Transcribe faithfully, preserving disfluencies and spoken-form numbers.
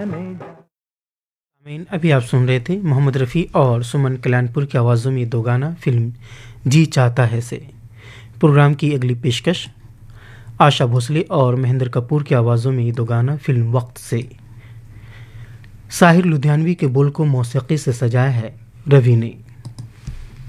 आमीन। अभी आप सुन रहे थे मोहम्मद रफ़ी और सुमन कल्याणपुर की आवाज़ों में दो गाना फिल्म जी चाहता है से। प्रोग्राम की अगली पेशकश आशा भोसले और महेंद्र कपूर की आवाज़ों में दो गाना फिल्म वक्त से। साहिर लुधियानवी के बोल को मौसीकी से सजाया है रवि ने।